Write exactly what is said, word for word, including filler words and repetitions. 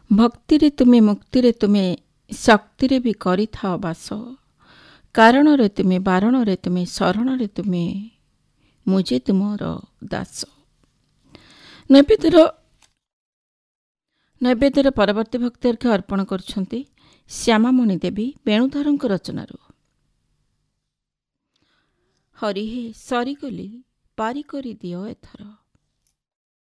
ଭକ୍ତିରେ ତୁମେ ମୁକ୍ତିରେ ତୁମେ ଶକ୍ତିରେ ବି କରିଥାଅ ବାସ, କାରଣରେ ତୁମେ ବାରଣରେ ତୁମେ ଶରଣରେ ତୁମେ ମୁଁ ଯେ ତୁମର ଦାସ। ନୈବେଦ୍ୟର ନୈବେଦ୍ୟର ପରବର୍ତ୍ତୀ ଭକ୍ତି ଅର୍ଘ୍ୟ ଅର୍ପଣ କରୁଛନ୍ତି ଶ୍ୟାମାମଣି ଦେବୀ ବେଣୁଧରଙ୍କ ରଚନାରୁ। ହରି ହେ ସରିଗଲି ପାରି କରି ଦିଅ ଏଥର,